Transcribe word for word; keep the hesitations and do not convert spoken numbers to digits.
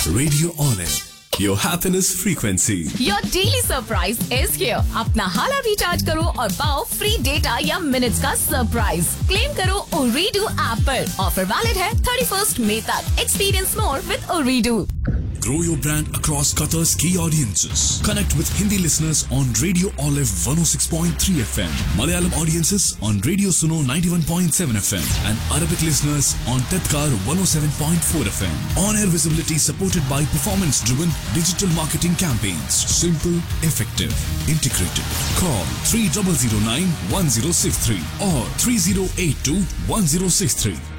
Radio Olive, your happiness frequency. Your daily surprise is here. अपना हाला recharge करो और पाओ फ्री डेटा या मिनट्स का सरप्राइज. क्लेम करो Ooredoo ऐप पर. ऑफर वैलिड है thirty-first मई तक. Experience more with Ooredoo. Grow your brand across Qatar's key audiences. Connect with Hindi listeners on Radio Olive one oh six point three F M, Malayalam audiences on Radio Suno ninety-one point seven F M, and Arabic listeners on Tedkar one oh seven point four F M. On-air visibility supported by performance-driven digital marketing campaigns. Simple, effective, integrated. Call three zero zero nine one zero six three or three zero eight two one zero six three.